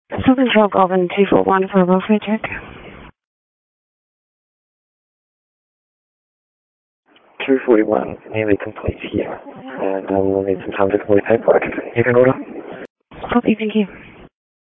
Something's wrong, Golden 241 for a welfare check. 241, nearly complete here. And we'll need some time to complete paperwork. You can order. Copy, thank you.